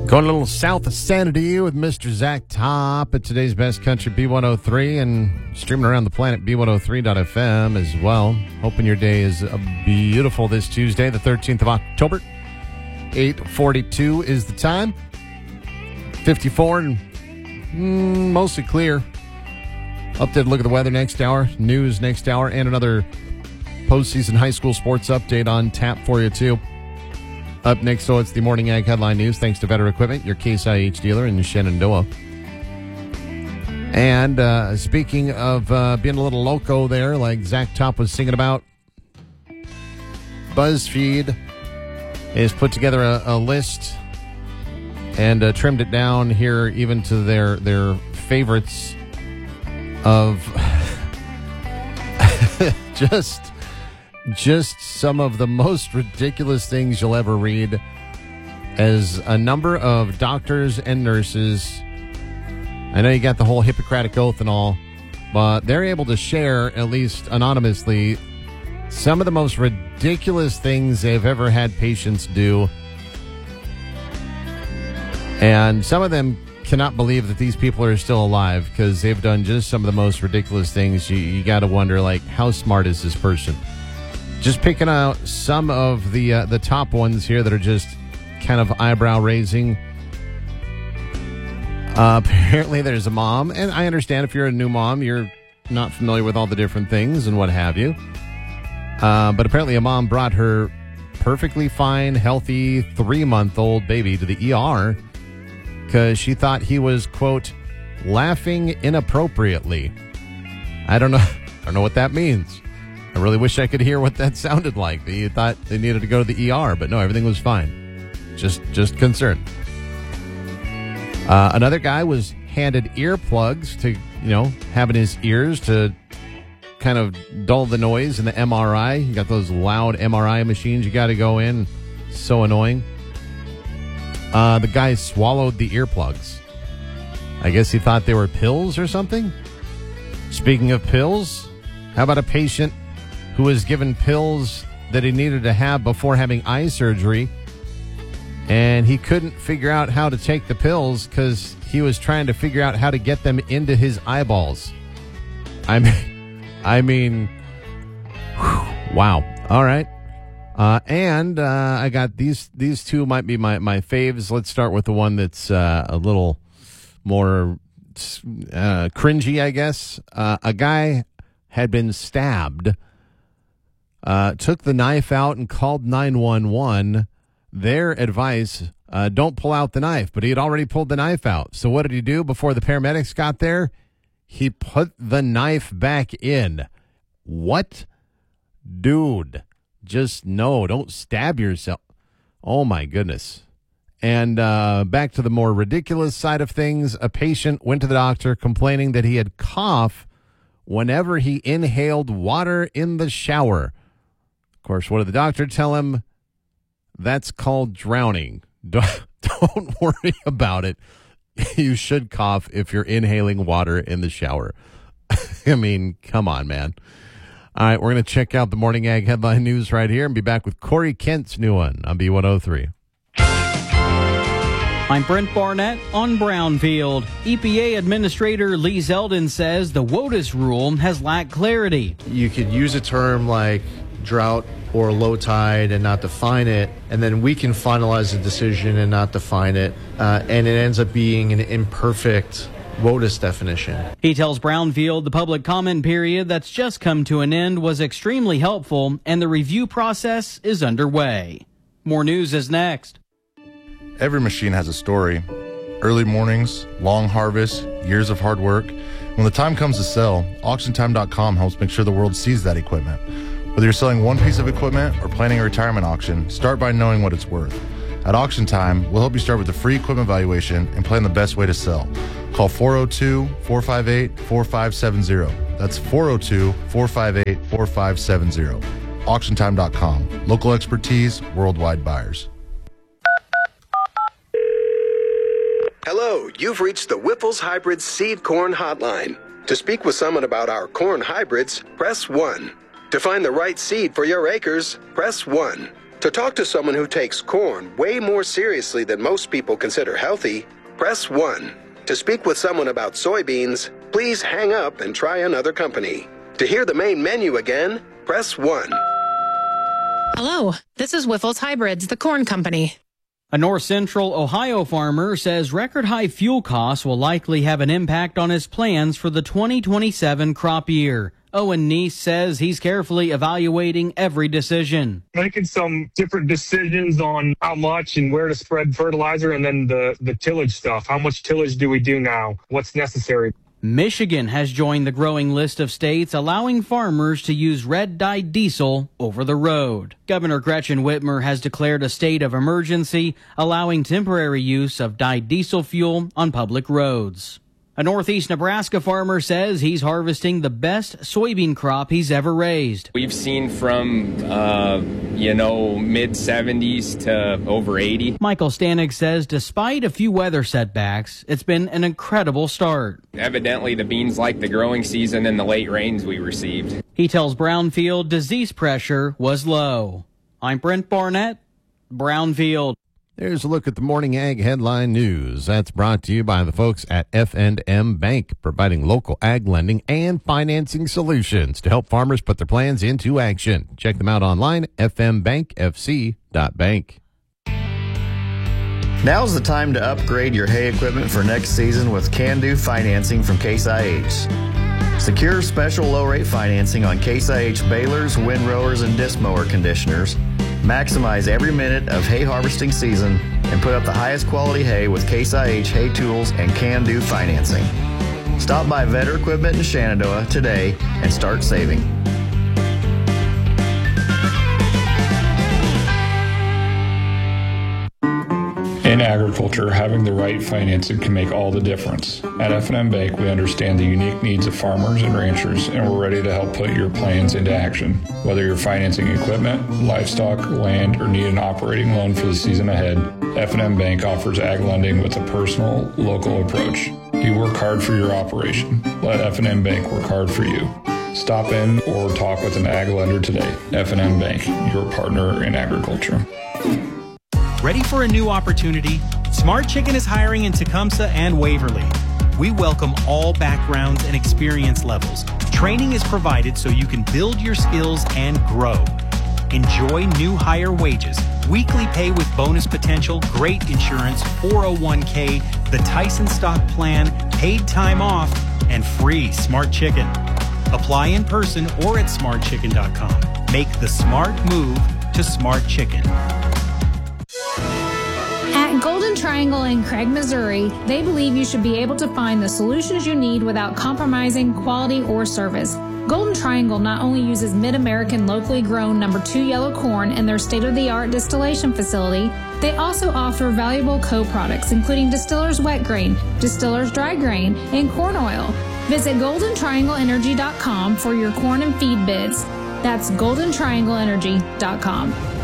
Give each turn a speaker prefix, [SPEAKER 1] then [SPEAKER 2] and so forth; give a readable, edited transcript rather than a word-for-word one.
[SPEAKER 1] Going a little south of Sanity with Mr. Zach Top at today's Best Country B103 and streaming around the planet B103.fm as well. Hoping your day is beautiful this Tuesday, the 13th of October. 8:42 is the time. 54 and mostly clear. Updated look at the weather next hour, news next hour, and another postseason high school sports update on tap for you too. Up next, so it's the Morning Ag Headline News, thanks to Vetter Equipment, your Case IH dealer in Shenandoah. And speaking of being a little loco there, like Zach Top was singing about, BuzzFeed has put together a list and trimmed it down here even to their favorites of just some of the most ridiculous things you'll ever read, as a number of doctors and nurses, I know you got the whole Hippocratic Oath and all, but they're able to share, at least anonymously, some of the most ridiculous things they've ever had patients do. And some of them cannot believe that these people are still alive because they've done just some of the most ridiculous things. You got to wonder, like, how smart is this person? Just picking out some of the top ones here that are just kind of eyebrow-raising. Apparently there's a mom, and I understand if you're a new mom, you're not familiar with all the different things and what have you. But apparently a mom brought her perfectly fine, healthy 3-month-old baby to the ER because she thought he was, quote, laughing inappropriately. I don't know what that means. I really wish I could hear what that sounded like. You thought they needed to go to the ER, but no, everything was fine. Just concerned. Another guy was handed earplugs to, have in his ears to kind of dull the noise in the MRI. You got those loud MRI machines you got to go in. So annoying. The guy swallowed the earplugs. I guess he thought they were pills or something. Speaking of pills, how about a patient who was given pills that he needed to have before having eye surgery, and he couldn't figure out how to take the pills because he was trying to figure out how to get them into his eyeballs. I mean, whew, wow. All right. And I got these two might be my faves. Let's start with the one that's a little more cringy, I guess. A guy had been stabbed, took the knife out and called 911. Their advice, don't pull out the knife, but he had already pulled the knife out. So what did he do before the paramedics got there? He put the knife back in. What? Dude, just no, don't stab yourself. Oh, my goodness. And back to the more ridiculous side of things, a patient went to the doctor complaining that he had cough whenever he inhaled water in the shower. Of course, what did the doctor tell him? That's called drowning. Don't worry about it. You should cough if you're inhaling water in the shower. I mean, come on, man. All right, we're going to check out the Morning Ag Headline News right here and be back with Corey Kent's new one on B103.
[SPEAKER 2] I'm Brent Barnett on Brownfield. EPA Administrator Lee Zeldin says the WOTUS rule has lacked clarity.
[SPEAKER 3] You could use a term like drought or low tide and not define it, and then we can finalize the decision and not define it, and it ends up being an imperfect WOTUS definition.
[SPEAKER 2] He tells Brownfield the public comment period that's just come to an end was extremely helpful, and the review process is underway. More news is next.
[SPEAKER 4] Every machine has a story. Early mornings, long harvests, years of hard work. When the time comes to sell, AuctionTime.com helps make sure the world sees that equipment. Whether you're selling one piece of equipment or planning a retirement auction, start by knowing what it's worth. At Auction Time, we'll help you start with a free equipment valuation and plan the best way to sell. Call 402-458-4570. That's 402-458-4570. AuctionTime.com. Local expertise, worldwide buyers.
[SPEAKER 5] Hello, you've reached the Whipple's Hybrid Seed Corn Hotline. To speak with someone about our corn hybrids, press 1. To find the right seed for your acres, press 1. To talk to someone who takes corn way more seriously than most people consider healthy, press 1. To speak with someone about soybeans, please hang up and try another company. To hear the main menu again, press 1.
[SPEAKER 6] Hello, this is Wiffles Hybrids, the corn company.
[SPEAKER 2] A North Central Ohio farmer says record high fuel costs will likely have an impact on his plans for the 2027 crop year. Owen Neese says he's carefully evaluating every decision.
[SPEAKER 7] Making some different decisions on how much and where to spread fertilizer, and then the tillage stuff. How much tillage do we do now? What's necessary?
[SPEAKER 2] Michigan has joined the growing list of states allowing farmers to use red-dyed diesel over the road. Governor Gretchen Whitmer has declared a state of emergency, allowing temporary use of dyed diesel fuel on public roads. A Northeast Nebraska farmer says he's harvesting the best soybean crop he's ever raised.
[SPEAKER 8] We've seen from, mid-70s to over 80.
[SPEAKER 2] Michael Stanek says despite a few weather setbacks, it's been an incredible start.
[SPEAKER 8] Evidently, the beans like the growing season and the late rains we received.
[SPEAKER 2] He tells Brownfield disease pressure was low. I'm Brent Barnett, Brownfield.
[SPEAKER 1] There's a look at the morning ag headline news. That's brought to you by the folks at F&M Bank, providing local ag lending and financing solutions to help farmers put their plans into action. Check them out online, fmbankfc.bank.
[SPEAKER 9] Now's the time to upgrade your hay equipment for next season with Can-Do financing from Case IH. Secure special low-rate financing on Case IH balers, windrowers, and disc mower conditioners. Maximize every minute of hay harvesting season and put up the highest quality hay with Case IH hay tools and Can-Do financing. Stop by Vetter Equipment in Shenandoah today and start saving.
[SPEAKER 10] In agriculture, having the right financing can make all the difference. At F&M Bank, we understand the unique needs of farmers and ranchers, and we're ready to help put your plans into action. Whether you're financing equipment, livestock, land, or need an operating loan for the season ahead, F&M Bank offers ag lending with a personal, local approach. You work hard for your operation. Let F&M Bank work hard for you. Stop in or talk with an ag lender today. F&M Bank, your partner in agriculture.
[SPEAKER 11] Ready for a new opportunity? Smart Chicken is hiring in Tecumseh and Waverly. We welcome all backgrounds and experience levels. Training is provided so you can build your skills and grow. Enjoy new higher wages, weekly pay with bonus potential, great insurance, 401k, the Tyson stock plan, paid time off, and free Smart Chicken. Apply in person or at smartchicken.com. Make the smart move to Smart Chicken.
[SPEAKER 12] At Golden Triangle in Craig, Missouri, they believe you should be able to find the solutions you need without compromising quality or service. Golden Triangle not only uses Mid-American locally grown number 2 yellow corn in their state-of-the-art distillation facility, they also offer valuable co-products including Distiller's Wet Grain, Distiller's Dry Grain, and corn oil. Visit GoldenTriangleEnergy.com for your corn and feed bids. That's GoldenTriangleEnergy.com.